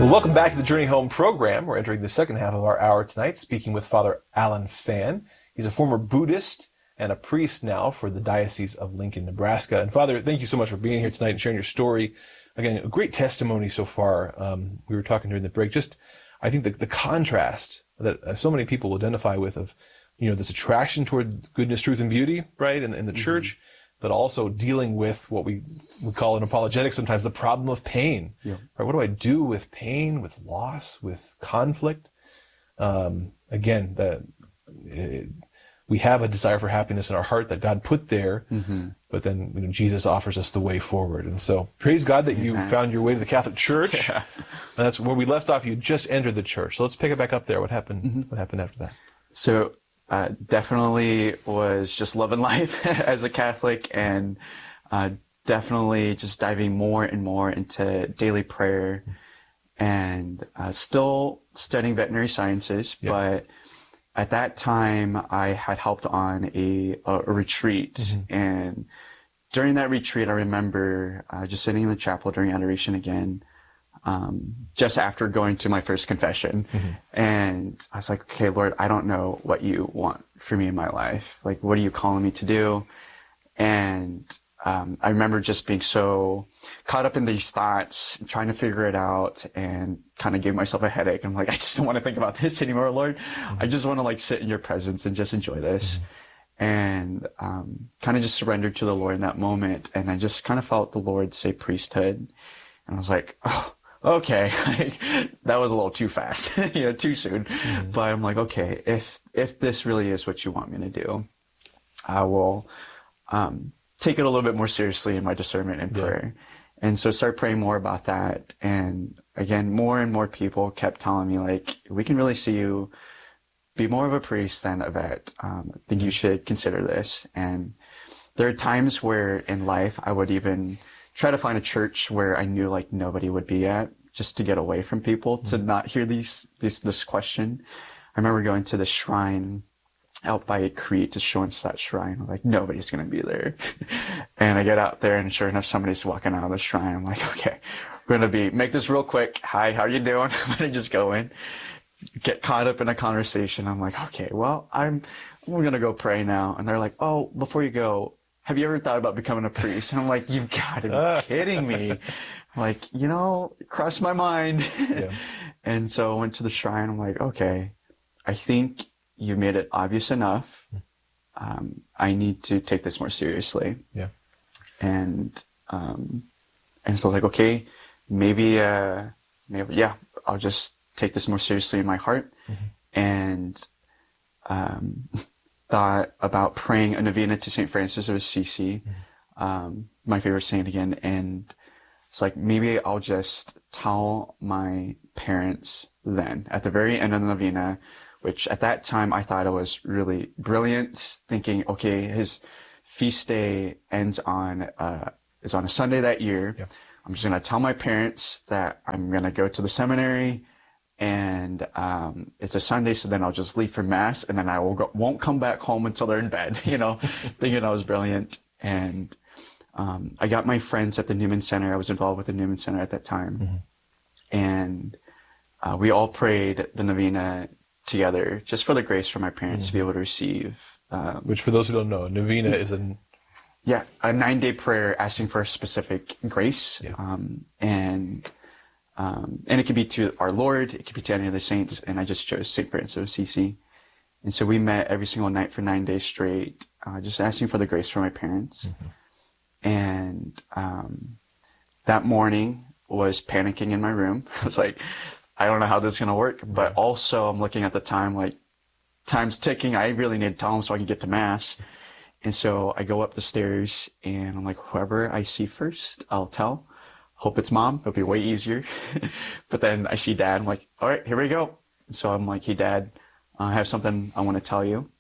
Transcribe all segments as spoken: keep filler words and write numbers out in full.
Well, welcome back to the Journey Home program. We're entering the second half of our hour tonight, speaking with Father Alan Phan. He's a former Buddhist and a priest now for the Diocese of Lincoln, Nebraska. And Father, thank you so much for being here tonight and sharing your story. Again, a great testimony so far. Um, we were talking during the break. Just, I think the, the contrast that uh, so many people identify with of, you know, this attraction toward goodness, truth, and beauty, right, in, in the mm-hmm. church, but also dealing with what we we call in apologetics sometimes the problem of pain. Yeah. Right? What do I do with pain, with loss, with conflict? Um, again, the, it, we have a desire for happiness in our heart that God put there, mm-hmm. but then you know, Jesus offers us the way forward. And so praise God that you Amen. Found your way to the Catholic Church. Yeah. And that's where we left off. You just entered the church. So let's pick it back up there. What happened? Mm-hmm. What happened after that? So uh, definitely was just loving life as a Catholic, and uh, definitely just diving more and more into daily prayer, and uh, still studying veterinary sciences, yeah. but at that time, I had helped on a, a, a retreat, mm-hmm. and during that retreat, I remember uh, just sitting in the chapel during adoration again, um, just after going to my first confession, mm-hmm. and I was like, okay, Lord, I don't know what you want for me in my life. Like, what are you calling me to do? And um, I remember just being so caught up in these thoughts, trying to figure it out, and kind of gave myself a headache. I'm like, I just don't want to think about this anymore, Lord. Mm-hmm. I just want to like sit in your presence and just enjoy this. Mm-hmm. And um, kind of just surrendered to the Lord in that moment. And I just kind of felt the Lord say priesthood. And I was like, oh, okay. That was a little too fast, you know, too soon. Mm-hmm. But I'm like, okay, if, if this really is what you want me to do, I will, um, take it a little bit more seriously in my discernment and prayer. Yeah. And so start praying more about that. And again, more and more people kept telling me, like, we can really see you be more of a priest than a vet. Um, I think you should consider this. And there are times where in life I would even try to find a church where I knew like nobody would be at, just to get away from people, mm-hmm. to not hear these, these, this question. I remember going to the shrine out by Crete, just showing to that shrine. I'm like, nobody's going to be there. And I get out there, and sure enough, somebody's walking out of the shrine. I'm like, okay, we're going to be, make this real quick. Hi, how you doing? I'm going to just go in, get caught up in a conversation. I'm like, okay, well, I'm, we're going to go pray now. And they're like, oh, before you go, have you ever thought about becoming a priest? And I'm like, you've got to be kidding me. I'm like, you know, crossed my mind. Yeah. And so I went to the shrine. I'm like, okay, I think you made it obvious enough. Um, I need to take this more seriously. Yeah. And, um, and so I was like, okay, maybe, uh, maybe, yeah, I'll just take this more seriously in my heart. Mm-hmm. And, um, thought about praying a novena to Saint Francis of Assisi, mm-hmm. um, my favorite saint again. And it's like, maybe I'll just tell my parents then at the very end of the novena, which at that time I thought it was really brilliant, thinking, okay, his feast day ends on, uh, is on a Sunday that year. Yeah. I'm just going to tell my parents that I'm going to go to the seminary, and, um, it's a Sunday. So then I'll just leave for mass, and then I will go, won't come back home until they're in bed, you know, thinking I was brilliant. And, um, I got my friends at the Newman Center. I was involved with the Newman Center at that time. Mm-hmm. And, uh, we all prayed the novena together, just for the grace for my parents, mm-hmm. to be able to receive. Um, Which, for those who don't know, novena is an... Yeah, a nine-day prayer asking for a specific grace. Yeah. Um, and um, and it could be to our Lord, it could be to any of the saints, and I just chose Saint Francis of Assisi. And so we met every single night for nine days straight, uh, just asking for the grace for my parents. Mm-hmm. And um, that morning was panicking in my room. I was like, I don't know how this is going to work, but also I'm looking at the time, like, time's ticking. I really need to tell them so I can get to mass. And so I go up the stairs, and I'm like, whoever I see first, I'll tell. Hope it's mom. It'll be way easier. But then I see dad. I'm like, all right, here we go. And so I'm like, hey, dad, I have something I want to tell you.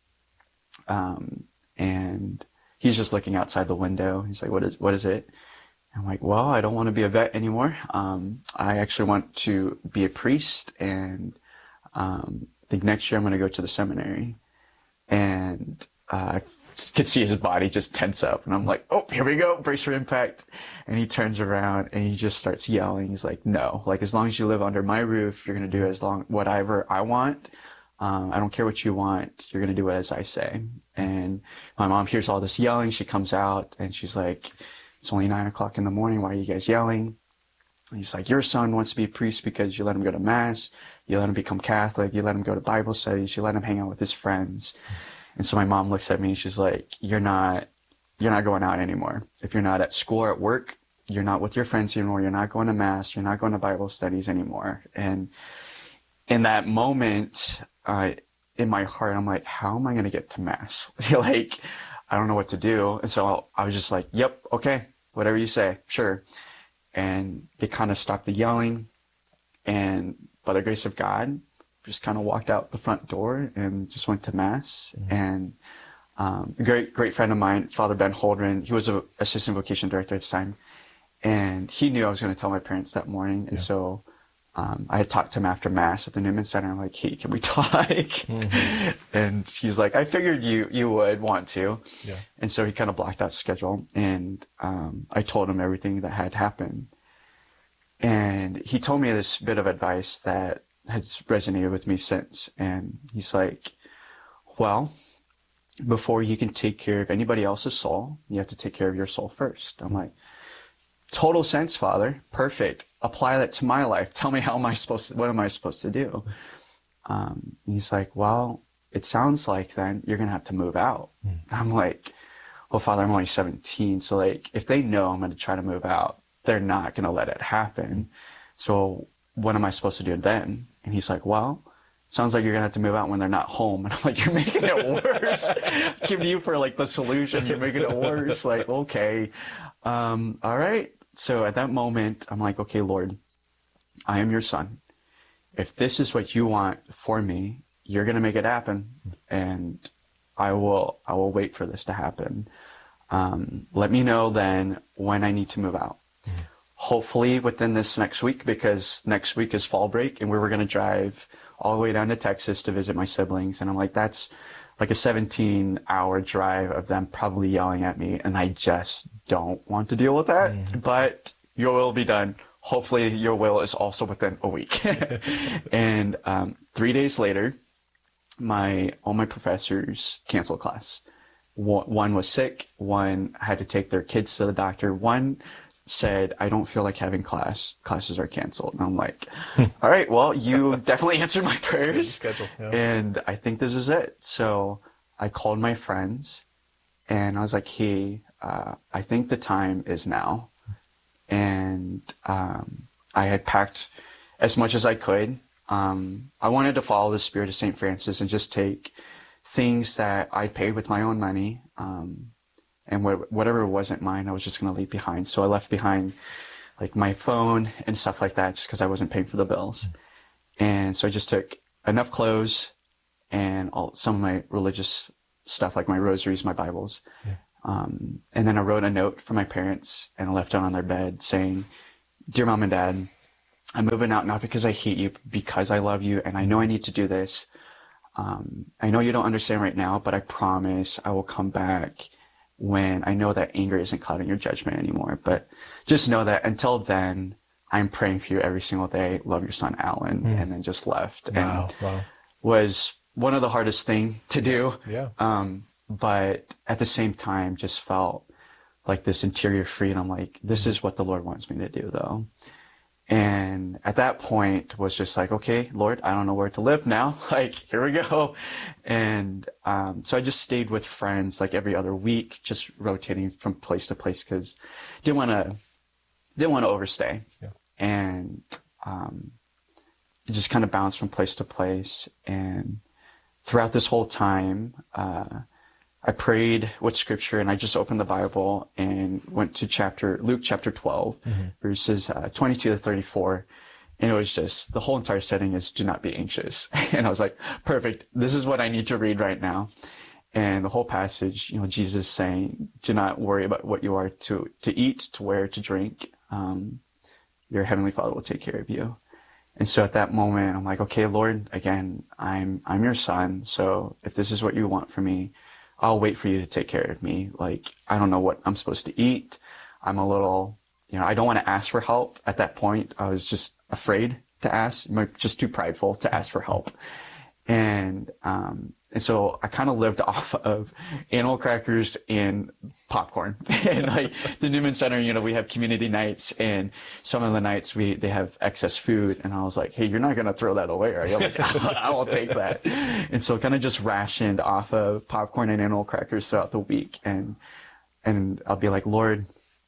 Um, and he's just looking outside the window. He's like, what is, what is it? I'm like, well, I don't want to be a vet anymore. Um, I actually want to be a priest, and um, I think next year I'm going to go to the seminary. And uh, I could see his body just tense up. And I'm like, oh, here we go, brace for impact. And he turns around and he just starts yelling. He's like, no, like, as long as you live under my roof, you're going to do as long, whatever I want. Um, I don't care what you want. You're going to do it as I say. And my mom hears all this yelling. She comes out and she's like, it's only nine o'clock in the morning. Why are you guys yelling? And he's like, your son wants to be a priest because you let him go to mass. You let him become Catholic. You let him go to Bible studies. You let him hang out with his friends. And so my mom looks at me and she's like, you're not, you're not going out anymore. If you're not at school or at work, you're not with your friends anymore. You're not going to mass. You're not going to Bible studies anymore. And in that moment, uh, in my heart, I'm like, how am I going to get to mass? Like, I don't know what to do. And so I was just like, yep, okay, whatever you say, sure. And they kind of stopped the yelling. And by the grace of God, just kind of walked out the front door and just went to mass. Mm-hmm. And um, a great, great friend of mine, Father Ben Holdren, he was an assistant vocation director at the time. And he knew I was going to tell my parents that morning. And yeah. so um, I had talked to him after mass at the Newman Center. I'm like, hey, can we talk? Mm-hmm. And he's like, I figured you, you would want to. Yeah. And so he kind of blocked out schedule. And um, I told him everything that had happened. And he told me this bit of advice that has resonated with me since. And he's like, well, before you can take care of anybody else's soul, you have to take care of your soul first. I'm like, total sense, Father. Perfect. Apply that to my life. Tell me how am I supposed to, what am I supposed to do? Um, he's like, well, it sounds like then you're going to have to move out. Mm. I'm like, well, Father, I'm only seventeen. So like, if they know I'm going to try to move out, they're not going to let it happen. So what am I supposed to do then? And he's like, well, sounds like you're going to have to move out when they're not home. And I'm like, you're making it worse. Giving you for like the solution. You're making it worse. Like, okay. Um, all right. So at that moment, I'm like, okay, Lord, I am your son. If this is what you want for me, you're going to make it happen. And I will, I will wait for this to happen. Um, let me know then when I need to move out. Mm-hmm. Hopefully within this next week, because next week is fall break and we were going to drive all the way down to Texas to visit my siblings. And I'm like, that's like a seventeen hour drive of them probably yelling at me. And I just don't want to deal with that, mm-hmm. but your will be done. Hopefully your will is also within a week. And um, three days later, my all my professors canceled class. One was sick. One had to take their kids to the doctor. One said, I don't feel like having class. Classes are canceled. And I'm like, all right, well, you definitely answered my prayers. Schedule, yeah. And I think this is it. So I called my friends and I was like, hey, uh, I think the time is now. And um, I had packed as much as I could. Um, I wanted to follow the spirit of Saint Francis and just take things that I paid with my own money, um, and wh- whatever wasn't mine, I was just going to leave behind. So I left behind like my phone and stuff like that just because I wasn't paying for the bills. Mm-hmm. And so I just took enough clothes and all, some of my religious stuff like my rosaries, my Bibles. Yeah. Um, and then I wrote a note for my parents and I left it on their bed saying, Dear Mom and Dad, I'm moving out not because I hate you, because I love you and I know I need to do this. Um, I know you don't understand right now, but I promise I will come back when I know that anger isn't clouding your judgment anymore. But just know that until then, I'm praying for you every single day. Love your son, Alan. Mm. And then just left. Wow, and wow. was one of the hardest thing to do. Yeah. Um, but at the same time, just felt like this interior freedom. Like, this is what the Lord wants me to do, though. And at that point was just like, okay, Lord, I don't know where to live now. Like, here we go. And um, so I just stayed with friends like every other week, just rotating from place to place because didn't want to didn't want to overstay. Yeah. And um, it just kind of bounced from place to place. And throughout this whole time, uh, I prayed with scripture and I just opened the Bible and went to chapter, Luke chapter twelve, mm-hmm. verses uh, twenty-two to thirty-four. And it was just, the whole entire setting is do not be anxious. And I was like, perfect. This is what I need to read right now. And the whole passage, you know, Jesus saying, do not worry about what you are to, to eat, to wear, to drink. Um, your heavenly Father will take care of you. And so at that moment, I'm like, okay, Lord, again, I'm, I'm your son. So if this is what you want for me, I'll wait for you to take care of me. Like, I don't know what I'm supposed to eat. I'm a little, you know, I don't want to ask for help. At that point, I was just afraid to ask, I'm just too prideful to ask for help. And, um, and so I kind of lived off of animal crackers and popcorn. And like the Newman Center, you know, we have community nights, and some of the nights we, they have excess food. And I was like, hey, you're not going to throw that away, are you? Like, I will take that. And so kind of just rationed off of popcorn and animal crackers throughout the week. And, and I'll be like, Lord,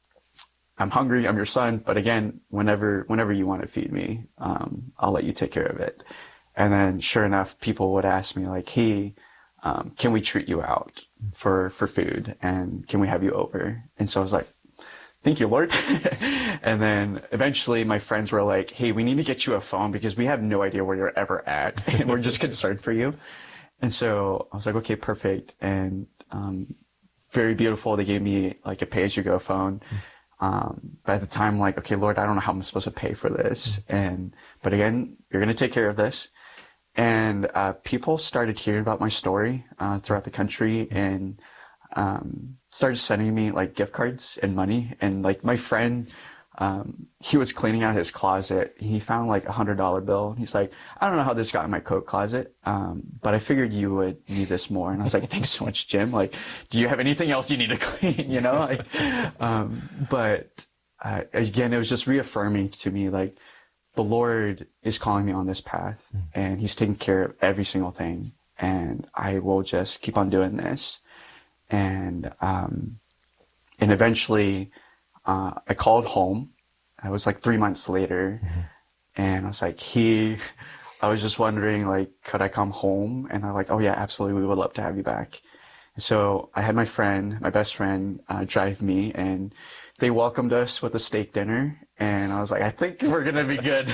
I'm hungry. I'm your son. But again, whenever, whenever you want to feed me, um, I'll let you take care of it. And then sure enough, people would ask me like, hey, um, can we treat you out for, for food? And can we have you over? And so I was like, thank you, Lord. And then eventually my friends were like, hey, we need to get you a phone because we have no idea where you're ever at. And we're just concerned for you. And so I was like, okay, perfect. And, um, very beautiful. They gave me like a pay-as-you-go phone. Um, but at the time, like, okay, Lord, I don't know how I'm supposed to pay for this. And, but again, you're going to take care of this. And, uh, people started hearing about my story, uh, throughout the country, and, um, started sending me like gift cards and money. And like my friend, um, he was cleaning out his closet. He found like a hundred dollar bill. And he's like, I don't know how this got in my coat closet. Um, but I figured you would need this more. And I was like, thanks so much, Jim. Like, do you have anything else you need to clean? You know, like, um, but, uh, again, it was just reaffirming to me, like, the Lord is calling me on this path, and he's taking care of every single thing. And I will just keep on doing this. And, um, and eventually, uh, I called home. I was like three months later, mm-hmm. and I was like, he, I was just wondering, like, could I come home? And they're like, oh yeah, absolutely. We would love to have you back. And so I had my friend, my best friend, uh, drive me, and they welcomed us with a steak dinner. And I was like, I think we're going to be good.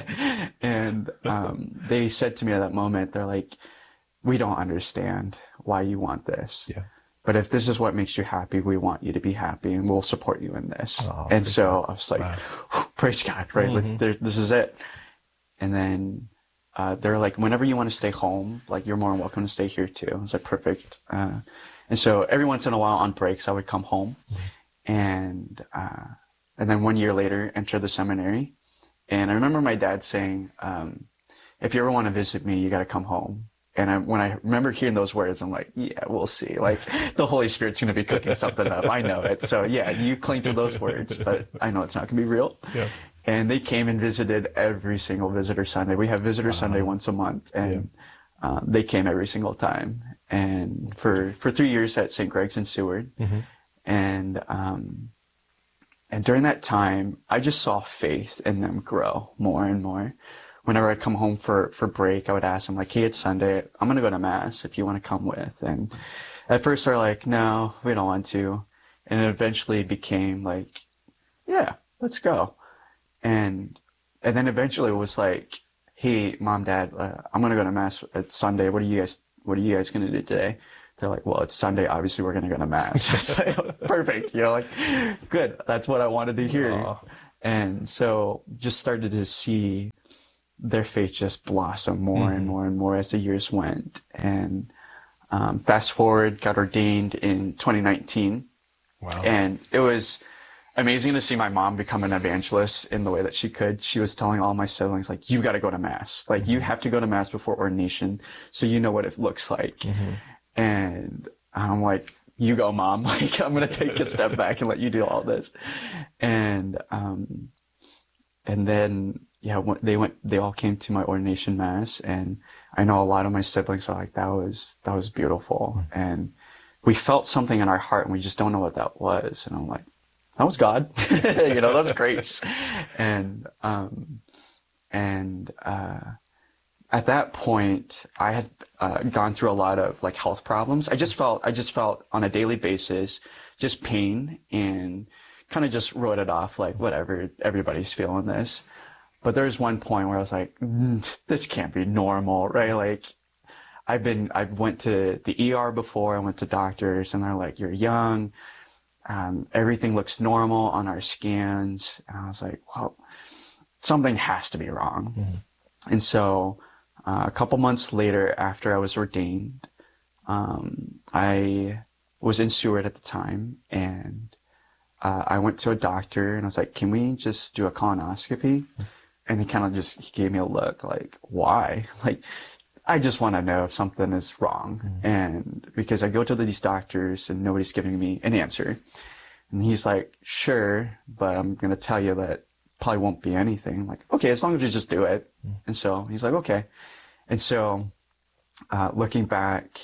And, um, they said to me at that moment, they're like, we don't understand why you want this. Yeah. But if this is what makes you happy, we want you to be happy, and we'll support you in this. Oh, and so God. I was like, wow. Praise God, right? Mm-hmm. Like, there, this is it. And then, uh, they're like, whenever you want to stay home, like, you're more than welcome to stay here too. I was like, perfect. Uh, and so every once in a while on breaks, I would come home, mm-hmm. and, uh, and then one year later, enter the seminary. And I remember my dad saying, um, if you ever want to visit me, you got to come home. And I, when I remember hearing those words, I'm like, yeah, we'll see. Like, the Holy Spirit's going to be cooking something up. I know it. So yeah, you cling to those words, but I know it's not going to be real. Yeah. And they came and visited every single visitor Sunday. We have visitor wow. Sunday once a month, and yeah. um, they came every single time. And That's for, good. for three years at Saint Greg's in Seward. Mm-hmm. And, um, and during that time, I just saw faith in them grow more and more. Whenever I come home for, for break, I would ask them, like, hey, it's Sunday. I'm going to go to Mass if you want to come with. And at first they're like, no, we don't want to. And it eventually became like, yeah, let's go. And, and then eventually it was like, hey, Mom, Dad, uh, I'm going to go to Mass at Sunday. What are you guys, what are you guys going to do today? They're like, well, it's Sunday. Obviously, we're going to go to Mass. It's like, perfect. You know, like, good. That's what I wanted to hear. Aww. And so just started to see their faith just blossom more mm-hmm. and more and more as the years went. And um, fast forward, got ordained in twenty nineteen. Wow. And it was amazing to see my mom become an evangelist in the way that she could. She was telling all my siblings, like, you got to go to Mass. Like, mm-hmm. you have to go to Mass before ordination so you know what it looks like. Mm-hmm. And I'm like, you go, Mom. Like, I'm going to take a step back and let you do all this. And, um, and then, yeah, they went, they all came to my ordination Mass. And I know a lot of my siblings are like, that was, that was beautiful. Mm-hmm. And we felt something in our heart, and we just don't know what that was. And I'm like, that was God. You know, that was grace. And, um, and, uh, at that point, I had uh, gone through a lot of like health problems. I just felt, I just felt on a daily basis, just pain, and kind of just wrote it off like, whatever, everybody's feeling this. But there was one point where I was like, mm, this can't be normal, right? Like, I've been, I went to the E R before, I went to doctors, and they're like, you're young. Um, everything looks normal on our scans. And I was like, well, something has to be wrong. Mm-hmm. And so, Uh, a couple months later, after I was ordained, um, I was in Seward at the time, and uh, I went to a doctor, and I was like, can we just do a colonoscopy? And he kind of just, he gave me a look like, why? Like, I just want to know if something is wrong. Mm-hmm. And because I go to these doctors and nobody's giving me an answer. And he's like, sure, but I'm going to tell you that probably won't be anything. I'm like, okay, as long as you just do it. Mm-hmm. And so he's like, okay. And so, uh, looking back,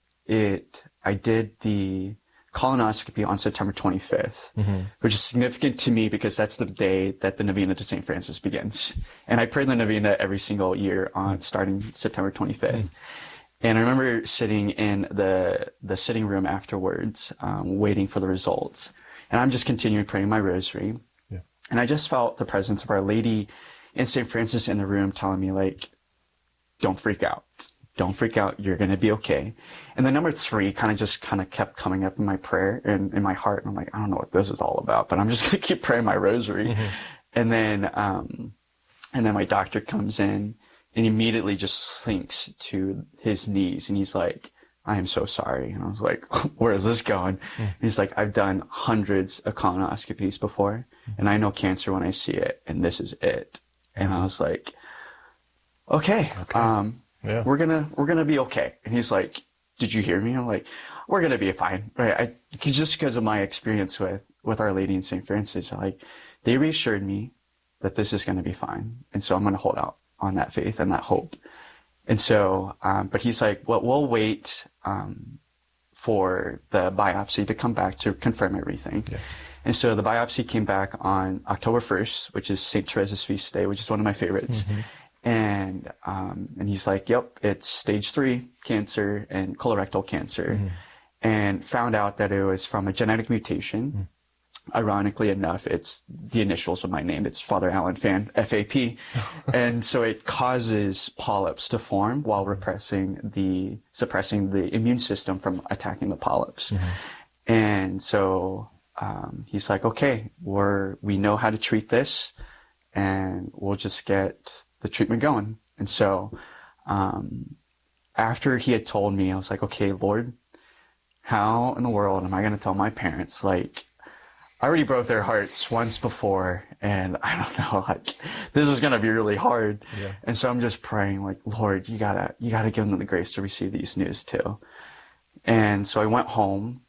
it, I did the colonoscopy on September twenty-fifth, mm-hmm. which is significant to me because that's the day that the Novena to Saint Francis begins. And I pray the Novena every single year on starting September twenty-fifth. Mm-hmm. And I remember sitting in the the sitting room afterwards, um, waiting for the results. And I'm just continuing praying my rosary. Yeah. And I just felt the presence of Our Lady and Saint Francis in the room telling me, like, don't freak out. Don't freak out. You're going to be okay. And the number three kind of just kind of kept coming up in my prayer and in my heart. And I'm like, I don't know what this is all about, but I'm just going to keep praying my rosary. Mm-hmm. And then, um, and then my doctor comes in and immediately just sinks to his knees. And he's like, I am so sorry. And I was like, where is this going? Mm-hmm. And he's like, I've done hundreds of colonoscopies before, mm-hmm. and I know cancer when I see it. And this is it. And I was like, okay. okay. Um, Yeah. We're gonna, we're gonna be okay. And he's like, did you hear me? I'm like, we're gonna be fine. Right. I, cause just because of my experience with, with Our Lady and Saint Francis, like, they reassured me that this is gonna be fine. And so I'm gonna hold out on that faith and that hope. And so, um, but he's like, well, we'll wait, um, for the biopsy to come back to confirm everything. Yeah. And so the biopsy came back on October first, which is Saint Teresa's feast day, which is one of my favorites. Mm-hmm. And, um, and he's like, yep, it's stage three cancer and colorectal cancer, mm-hmm. and found out that it was from a genetic mutation. Mm-hmm. Ironically enough, it's the initials of my name. It's Father Alan Fan, F A P. And so it causes polyps to form while repressing the, suppressing the immune system from attacking the polyps. Mm-hmm. And so, um, he's like, okay, we're, we know how to treat this, and we'll just get the treatment going. And so, um, after he had told me, I was like, okay, Lord, how in the world am I going to tell my parents? Like, I already broke their hearts once before, and I don't know, like, this is going to be really hard. Yeah. And so I'm just praying, like, Lord, you gotta, you gotta give them the grace to receive these news too. And so I went home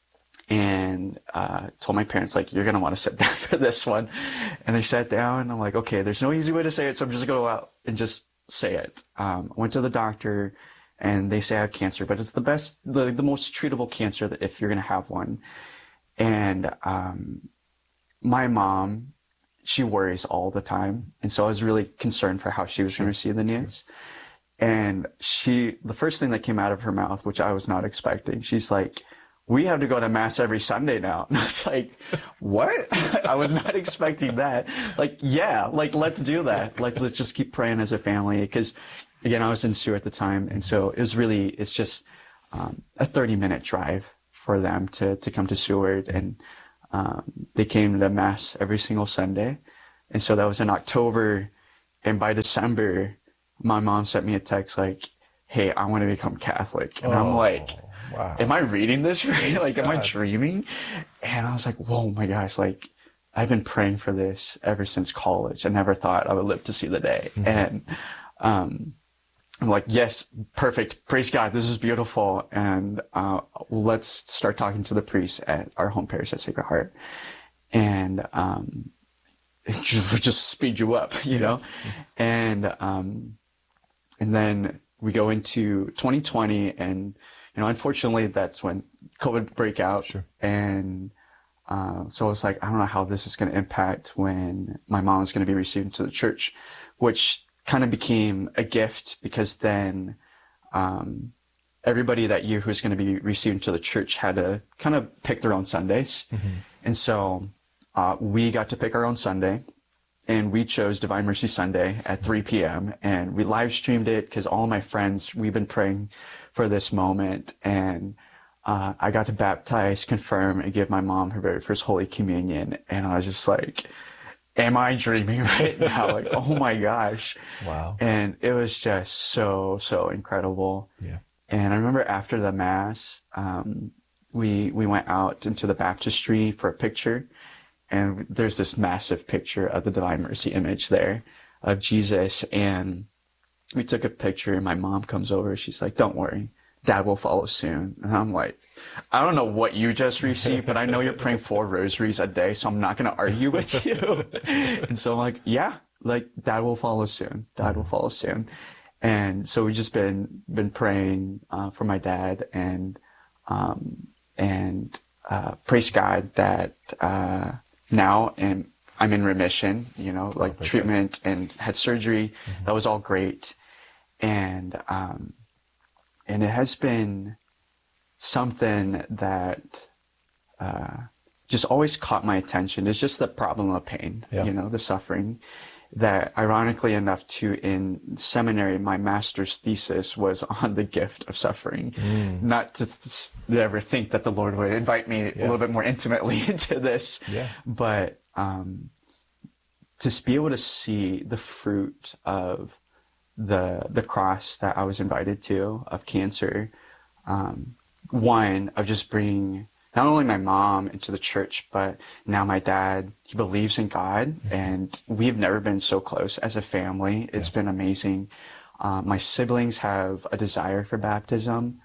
and uh told my parents, like, you're going to want to sit down for this one. And they sat down, and I'm like, okay, there's no easy way to say it, so I'm just going to go out and just say it. Um, I went to the doctor, and they say I have cancer, but it's the best, the, the most treatable cancer that if you're going to have one. And um my mom, she worries all the time. And so I was really concerned for how she was going to receive the news. And she, the first thing that came out of her mouth, which I was not expecting, she's like, we have to go to mass every Sunday now. And I was like, what? I was not expecting that. Like, yeah, like, let's do that. Like, let's just keep praying as a family. Because, again, I was in Seward at the time. And so it was really, it's just um, a thirty minute drive for them to, to come to Seward. And um, they came to mass every single Sunday. And so that was in October. And by December, my mom sent me a text like, hey, I want to become Catholic. And oh. I'm like, wow. Am I reading this right? Praise like, God. Am I dreaming? And I was like, whoa, my gosh, like, I've been praying for this ever since college. I never thought I would live to see the day. Mm-hmm. And um, I'm like, yes, perfect. Praise God. This is beautiful. And uh, let's start talking to the priest at our home parish at Sacred Heart. And um, it just, just speed you up, you know? Mm-hmm. And, um, and then we go into twenty twenty, and you know, unfortunately, that's when COVID break out. Sure. And uh, so I was like, I don't know how this is going to impact when my mom is going to be received into the church, which kind of became a gift because then um, everybody that year who's going to be received into the church had to kind of pick their own Sundays. Mm-hmm. And so uh, we got to pick our own Sunday. And we chose Divine Mercy Sunday at three p.m. and we live streamed it because all of my friends, we've been praying for this moment. And uh, I got to baptize, confirm, and give my mom her very first Holy Communion. And I was just like, am I dreaming right now? Like, oh my gosh. Wow. And it was just so, so incredible. Yeah. And I remember after the mass, um, we we went out into the baptistry for a picture, and there's this massive picture of the Divine Mercy image there of Jesus, and we took a picture, and my mom comes over. She's like, "Don't worry, Dad will follow soon." And I'm like, "I don't know what you just received, but I know you're praying four rosaries a day, so I'm not going to argue with you." And so I'm like, "Yeah, like Dad will follow soon. Dad will follow soon." And so we've just been been praying uh, for my dad, and um, and uh, praise God that uh, now am I'm in remission. You know, like oh, treatment God. And had surgery. Mm-hmm. That was all great, and um, and it has been something that uh, just always caught my attention. It's just the problem of pain. Yeah. You know, the suffering. That ironically enough too, in seminary, my master's thesis was on the gift of suffering. Mm. Not to, to ever think that the Lord would invite me yeah. a little bit more intimately into this, yeah. but um, to be able to see the fruit of the the cross that I was invited to of cancer, um, one of just bringing not only my mom into the church, but now my dad, he believes in God, and we've never been so close as a family. It's yeah. been amazing. Uh, my siblings have a desire for baptism,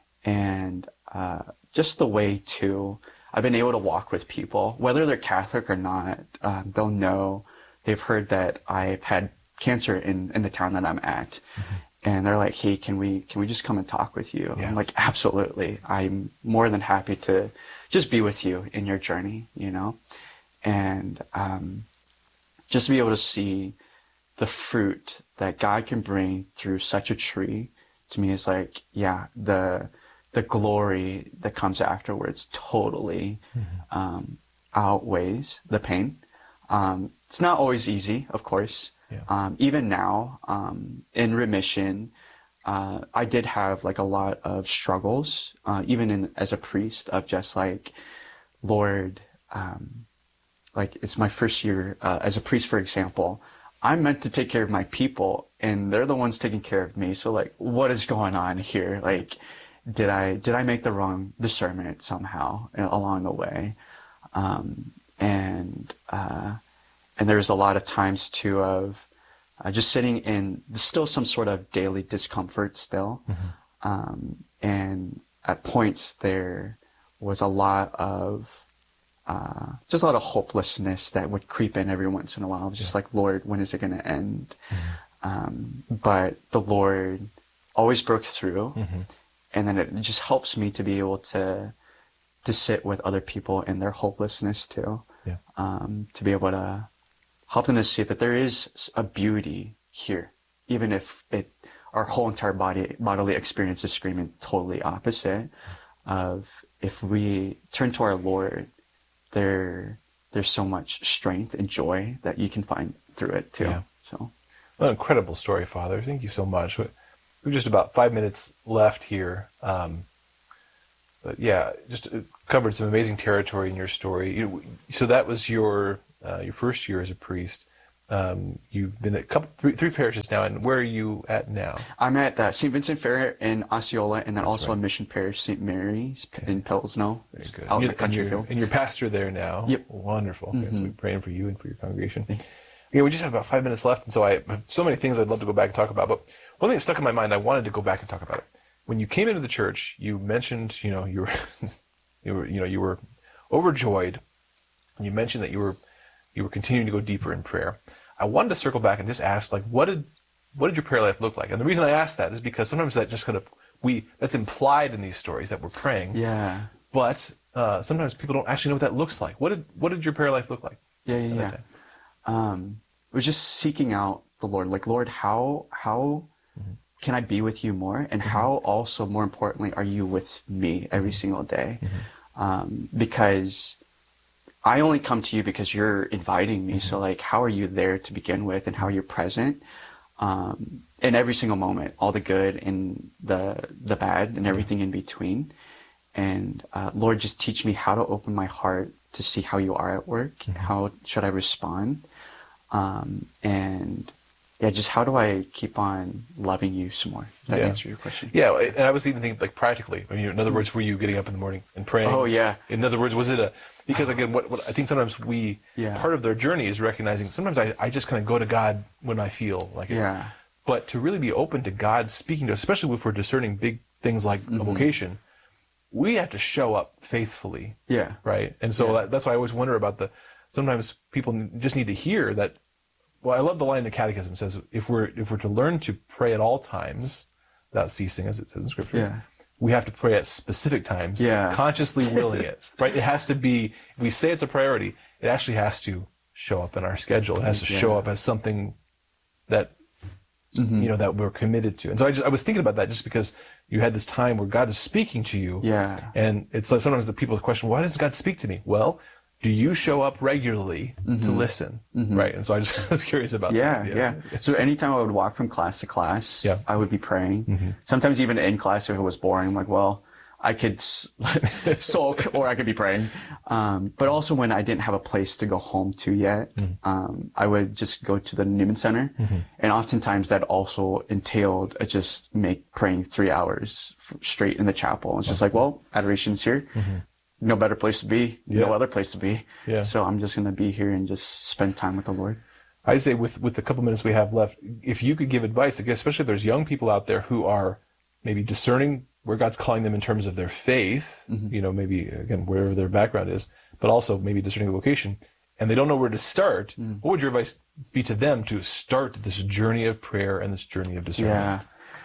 and uh, just the way to, I've been able to walk with people, whether they're Catholic or not. Um, they'll know, they've heard that I've had cancer in, in the town that I'm at. Mm-hmm. And they're like, "Hey, can we can we just come and talk with you?" Yeah. I'm like, "Absolutely. I'm more than happy to just be with you in your journey," you know? And um, just to be able to see the fruit that God can bring through such a tree, to me is like, yeah, the the glory that comes afterwards totally mm-hmm. um, outweighs the pain. Um, it's not always easy, of course. Yeah. Um, even now, um, in remission, uh, I did have like a lot of struggles, uh, even in, as a priest, of just like, Lord, um, like it's my first year uh, as a priest, for example. I'm meant to take care of my people, and they're the ones taking care of me. So like, what is going on here? Like, did I did I make the wrong discernment somehow along the way? Um, and uh, And there's a lot of times too of uh, just sitting in still some sort of daily discomfort still. Mm-hmm. Um, and at points there was a lot of, uh, just a lot of hopelessness that would creep in every once in a while. I was just like, "Lord, when is it going to end?" Mm-hmm. Um, but the Lord always broke through. Mm-hmm. And then it just helps me to be able to, to sit with other people in their hopelessness too. Yeah. Um, to be able to help them to see that there is a beauty here, even if it, our whole entire body bodily experience is screaming totally opposite. Of if we turn to our Lord, there there's so much strength and joy that you can find through it too. Yeah. So, what an incredible story, Father. Thank you so much. We've just about five minutes left here. Um, but yeah, just covered some amazing territory in your story. You, so that was your uh, your first year as a priest. Um, you've been at a couple, three, three parishes now, and where are you at now? I'm at uh, Saint Vincent Ferrer in Osceola, and then That's also right. a mission parish, Saint Mary's okay. in Pilsno. Very good. Out and, in the country and, you're, field. and you're pastor there now. Yep. Wonderful. Mm-hmm. Okay, so we're praying for you and for your congregation. Yeah, we just have about five minutes left, and so I have so many things I'd love to go back and talk about. But one thing that stuck in my mind, I wanted to go back and talk about it. When you came into the church, you mentioned, you know, you were, you were, you know, you were overjoyed. And you mentioned that you were, you were continuing to go deeper in prayer. I wanted to circle back and just ask, like, what did, what did your prayer life look like? And the reason I ask that is because sometimes that just kind of we that's implied in these stories that we're praying. Yeah. But uh, sometimes people don't actually know what that looks like. What did what did your prayer life look like? Yeah, yeah, yeah. Um, it was just seeking out the Lord. Like, Lord, how how mm-hmm. can I be with you more? And mm-hmm. how also, more importantly, are you with me every mm-hmm. single day? Mm-hmm. Um, because I only come to you because you're inviting me. Mm-hmm. So, like, how are you there to begin with, and how are you present um, in every single moment, all the good and the the bad and everything in between? And uh, Lord, just teach me how to open my heart to see how you are at work. Mm-hmm. How should I respond? Um, and yeah, just how do I keep on loving you some more? Does that Yeah. answer your question? Yeah, and I was even thinking like practically. I mean, in other words, were you getting up in the morning and praying? Oh, yeah. In other words, was it a because again, what, what I think sometimes we Yeah. part of their journey is recognizing sometimes I, I just kind of go to God when I feel like it. Yeah. But to really be open to God speaking to us, especially if we're discerning big things like Mm-hmm. a vocation, we have to show up faithfully. Yeah. Right. And so Yeah. that, that's why I always wonder about the. Sometimes people just need to hear that. Well, I love the line in the Catechism says if we're if we're to learn to pray at all times, without ceasing, as it says in Scripture, Yeah. we have to pray at specific times, Yeah. consciously willing it. Right? It has to be. If we say it's a priority, it actually has to show up in our schedule. It has to Yeah. show up as something that Mm-hmm. you know that we're committed to. And so I just I was thinking about that just because you had this time where God is speaking to you. Yeah. And it's like sometimes the people question, why does God speak to me? Well, do you show up regularly to listen? Right. And so I just was curious about Yeah, that. yeah, So anytime I would walk from class to class, Yeah. I would be praying. Sometimes even in class, if it was boring, I'm like, well, I could s- sulk or I could be praying. Um, but also when I didn't have a place to go home to yet, um, I would just go to the Newman Center. And oftentimes that also entailed uh, just make praying three hours f- straight in the chapel. It's just like, well, adoration's here. No better place to be, Yeah. no other place to be. Yeah. So I'm just going to be here and just spend time with the Lord. I say with, with the couple minutes we have left, if you could give advice, I guess, especially if there's young people out there who are maybe discerning where God's calling them in terms of their faith, you know, maybe, again, wherever their background is, but also maybe discerning a vocation, and they don't know where to start, what would your advice be to them to start this journey of prayer and this journey of discernment? Yeah.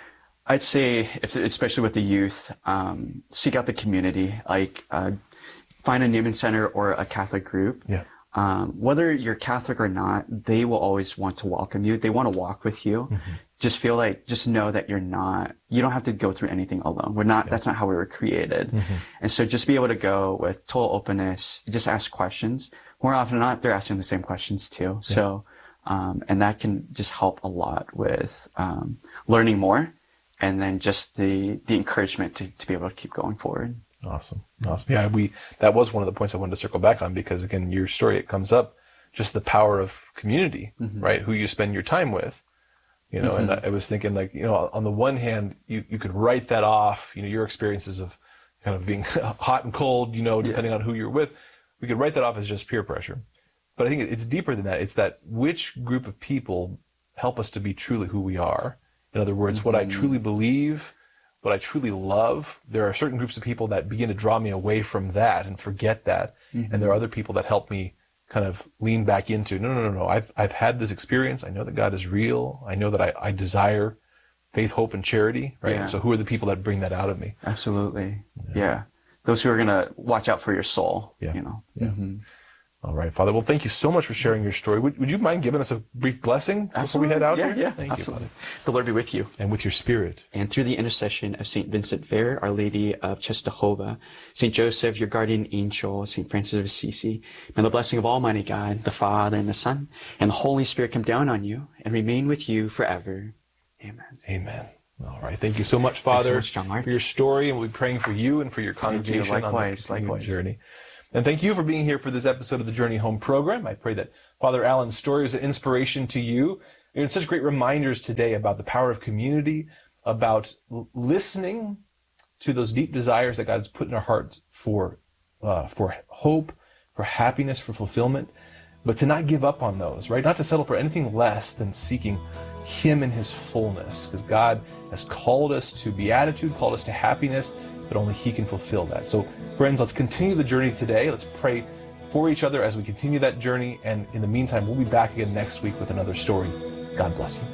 I'd say, if, especially with the youth, um, seek out the community, like uh, find a Newman Center or a Catholic group. Yeah. Um, whether you're Catholic or not, they will always want to welcome you. They want to walk with you. Mm-hmm. Just feel like, just know that you're not, you don't have to go through anything alone. We're not, that's not how we were created. Mm-hmm. And so just be able to go with total openness, just ask questions. More often than not, they're asking the same questions too. Yeah. So, um, and that can just help a lot with, um, learning more. And then just the, the encouragement to, to be able to keep going forward. Awesome. Awesome. Yeah, we, that was one of the points I wanted to circle back on because again, your story, it comes up just the power of community, Mm-hmm. right? Who you spend your time with, you know, and I, I was thinking like, you know, on the one hand, you, you could write that off, you know, your experiences of kind of being hot and cold, you know, depending on who you're with, we could write that off as just peer pressure. But I think it's deeper than that. It's that which group of people help us to be truly who we are. In other words, what I truly believe, what I truly love, there are certain groups of people that begin to draw me away from that and forget that. Mm-hmm. And there are other people that help me kind of lean back into, no, no, no, no, I've, I've had this experience. I know that God is real. I know that I, I desire faith, hope, and charity, right? Yeah. So who are the people that bring that out of me? Absolutely. Yeah. yeah. Those who are going to watch out for your soul, Yeah. you know. Yeah. Mm-hmm. All right, Father. Well, thank you so much for sharing your story. Would, would you mind giving us a brief blessing before we head out yeah, here? Yeah, Thank absolutely. you, Father. The Lord be with you. And with your spirit. And through the intercession of Saint Vincent Fair, Our Lady of Czestochowa, Saint Joseph, your guardian angel, Saint Francis of Assisi, may the blessing of Almighty God, the Father and the Son, and the Holy Spirit come down on you and remain with you forever. Amen. Amen. All right. Thank you so much, Father, so much, John Mark. for your story, and we'll be praying for you and for your congregation Likewise, on the continued likewise. journey. And thank you for being here for this episode of the Journey Home program. I pray that Father Alan's story is an inspiration to you. You're such great reminders today about the power of community, about l- listening to those deep desires that God's put in our hearts for, uh, for hope, for happiness, for fulfillment, but to not give up on those, right? Not to settle for anything less than seeking Him in His fullness, because God has called us to beatitude, called us to happiness, but only He can fulfill that. So, friends, let's continue the journey today. Let's pray for each other as we continue that journey. And in the meantime, we'll be back again next week with another story. God bless you.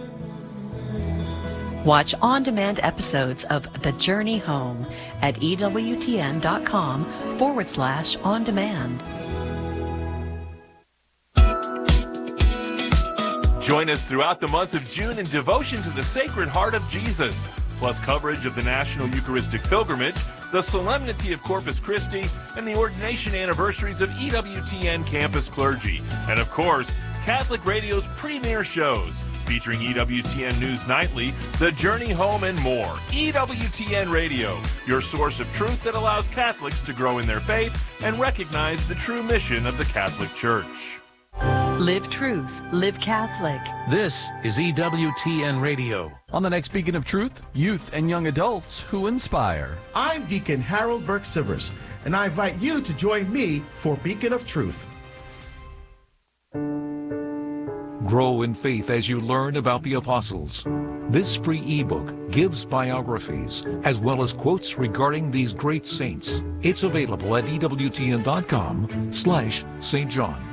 Watch on-demand episodes of The Journey Home at ewtn.com forward slash on demand. Join us throughout the month of June in devotion to the Sacred Heart of Jesus, plus coverage of the National Eucharistic Pilgrimage, the Solemnity of Corpus Christi, and the ordination anniversaries of E W T N campus clergy. And of course, Catholic Radio's premier shows, featuring E W T N News Nightly, The Journey Home, and more. E W T N Radio, your source of truth that allows Catholics to grow in their faith and recognize the true mission of the Catholic Church. Live truth. Live Catholic. This is E W T N Radio. On the next Beacon of Truth, youth and young adults who inspire. I'm Deacon Harold Burke-Sivers, and I invite you to join me for Beacon of Truth. Grow in faith as you learn about the apostles. This free ebook gives biographies as well as quotes regarding these great saints. It's available at ewtn.com slash Saint John.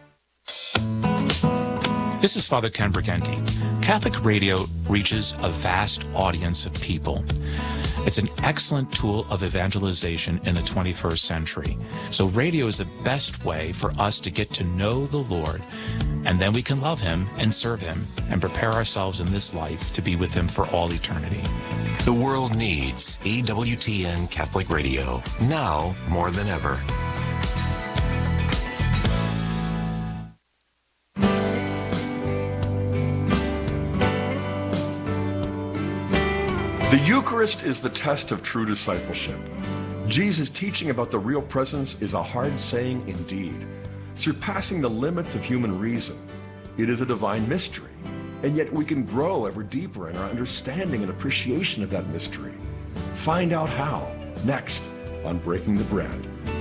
This is Father Ken Briganti. Catholic radio reaches a vast audience of people. It's an excellent tool of evangelization in the twenty-first century. So radio is the best way for us to get to know the Lord, and then we can love Him and serve Him and prepare ourselves in this life to be with Him for all eternity. The world needs E W T N Catholic Radio, now more than ever. The Eucharist is the test of true discipleship. Jesus' teaching about the real presence is a hard saying indeed, surpassing the limits of human reason. It is a divine mystery, and yet we can grow ever deeper in our understanding and appreciation of that mystery. Find out how, next on Breaking the Bread.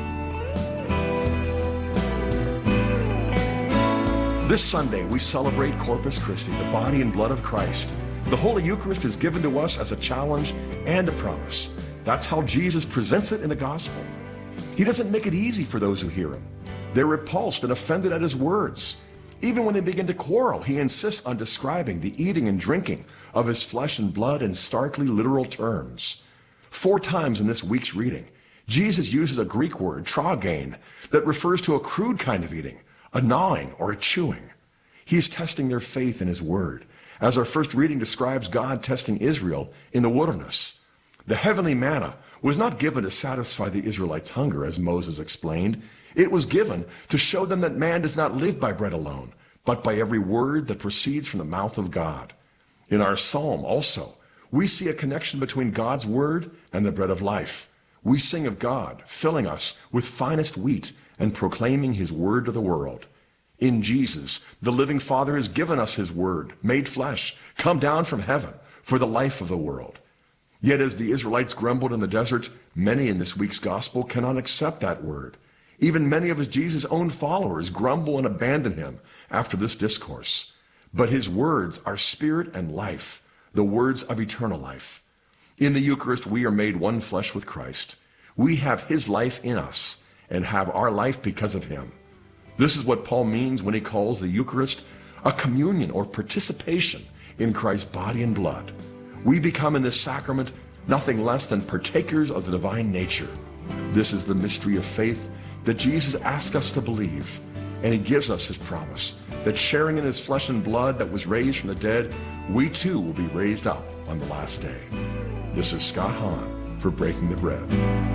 This Sunday, we celebrate Corpus Christi, the body and blood of Christ. The Holy Eucharist is given to us as a challenge and a promise. That's how Jesus presents it in the gospel. He doesn't make it easy for those who hear him. They're repulsed and offended at his words. Even when they begin to quarrel, he insists on describing the eating and drinking of his flesh and blood in starkly literal terms. Four times in this week's reading, Jesus uses a Greek word, tragain, that refers to a crude kind of eating, a gnawing or a chewing. He's testing their faith in his word, as our first reading describes God testing Israel in the wilderness. The heavenly manna was not given to satisfy the Israelites' hunger, as Moses explained. It was given to show them that man does not live by bread alone, but by every word that proceeds from the mouth of God. In our psalm also, we see a connection between God's word and the bread of life. We sing of God filling us with finest wheat and proclaiming his word to the world. In Jesus, the living Father has given us his word, made flesh, come down from heaven for the life of the world. Yet as the Israelites grumbled in the desert, many in this week's gospel cannot accept that word. Even many of Jesus' own followers grumble and abandon him after this discourse. But his words are spirit and life, the words of eternal life. In the Eucharist, we are made one flesh with Christ. We have his life in us and have our life because of him. This is what Paul means when he calls the Eucharist a communion or participation in Christ's body and blood. We become in this sacrament nothing less than partakers of the divine nature. This is the mystery of faith that Jesus asked us to believe, and he gives us his promise that sharing in his flesh and blood that was raised from the dead, we too will be raised up on the last day. This is Scott Hahn for Breaking the Bread.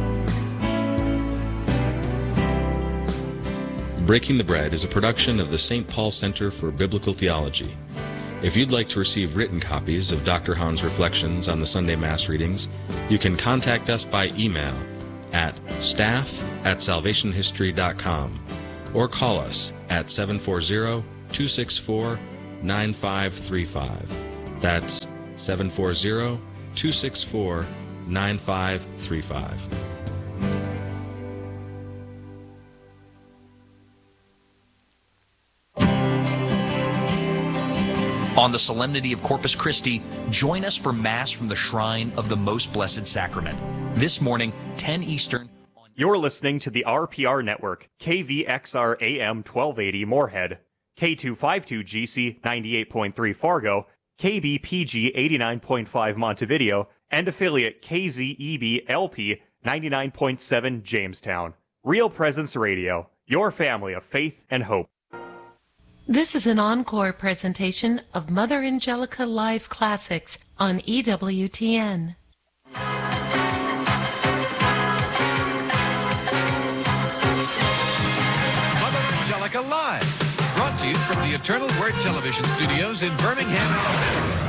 Breaking the Bread is a production of the Saint Paul Center for Biblical Theology. If you'd like to receive written copies of Doctor Hahn's reflections on the Sunday Mass readings, you can contact us by email at staff at salvation history dot com or call us at seven four zero, two six four, nine five three five. That's seven four zero, two six four, nine five three five. On the Solemnity of Corpus Christi, join us for Mass from the Shrine of the Most Blessed Sacrament. This morning, ten Eastern. You're listening to the R P R Network, K V X R A M twelve eighty Moorhead, K two fifty-two G C ninety-eight point three Fargo, K B P G eighty-nine point five Montevideo, and affiliate K Z E B L P ninety-nine point seven Jamestown. Real Presence Radio, your family of faith and hope. This is an encore presentation of Mother Angelica Live Classics on E W T N. Mother Angelica Live, brought to you from the Eternal Word Television Studios in Birmingham, Alabama.